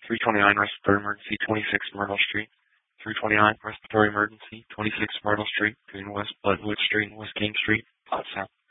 329 respiratory emergency, 26 Myrtle Street. 329 respiratory emergency, 26 Myrtle Street, between West Bloodwood Street and West King Street, 5 South.